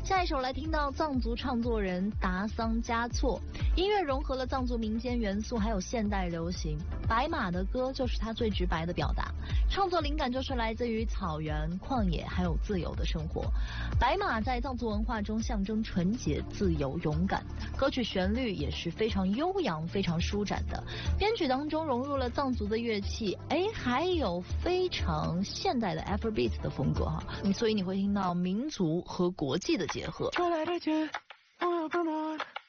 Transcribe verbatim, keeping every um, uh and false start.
下一首来听到藏族唱作人达桑嘉措，音乐融合了藏族民间元素还有现代流行。白马的歌就是他最直白的表达，创作灵感就是来自于草原、旷野还有自由的生活。白马在藏族文化中象征纯洁、自由、勇敢，歌曲旋律也是非常悠扬、非常舒展的，编曲当中融入了藏族的乐器，哎，还有非常现代的 Afrobeat 的风格哈，所以你会听到民族和国际的结合。 说来的街，我要奔跑。